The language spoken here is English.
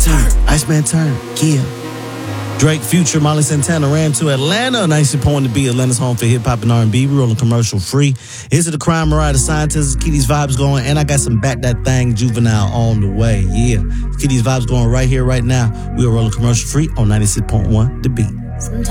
Iceman turn. Kia. Drake, Future, Molly Santana ran to Atlanta. Nice point to be Atlanta's home for hip hop and R&B. We rolling commercial free. Is it the crime? Mariah the Scientist. Keep these vibes going. And I got some Back That Thing Juvenile on the way. Yeah. Keep these vibes going right here, right now. We are rolling commercial free on 96.1 The Beat. Sometimes